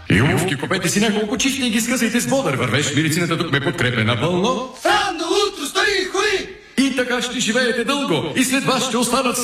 И обувки, купете си няколко чифти и ги скъсайте с бодър вървеж. Медицината тук ме подкрепя напълно. Странно утро, стори и ходи! И така ще живеете дълго. И след вас ще останат